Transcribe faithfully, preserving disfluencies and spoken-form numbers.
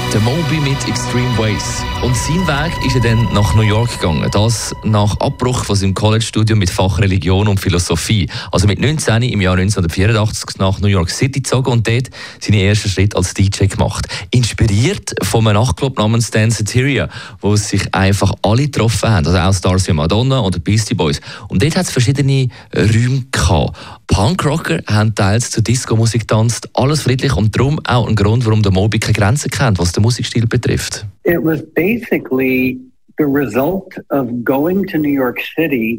Der Moby mit Extreme Ways. Und sein Weg ist er dann nach New York gegangen. Das nach Abbruch von seinem College-Studium mit Fach Religion und Philosophie. Also mit neunzehn im Jahr neunzehnhundertvierundachtzig nach New York City gezogen und dort seine ersten Schritte als D J gemacht. Inspiriert von einem Nachtclub namens Danceteria, wo sich einfach alle getroffen haben. Also auch Stars wie Madonna oder Beastie Boys. Und dort hat es verschiedene Räume gehabt. Punkrocker haben teils zur Disco-Musik getanzt, alles friedlich und darum auch ein Grund, warum der Moby keine Grenzen kennt, was den Musikstil betrifft. It was basically the result of going to New York City